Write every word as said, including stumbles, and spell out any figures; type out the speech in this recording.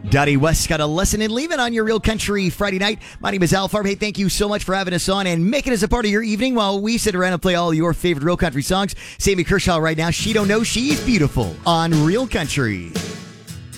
Donnie West got a lesson in leaving on your Real Country Friday night. My name is Al Farb. Hey, thank you so much for having us on and making us a part of your evening while we sit around and play all your favorite Real Country songs. Sammy Kershaw right now. She Don't Know She's Beautiful on Real Country.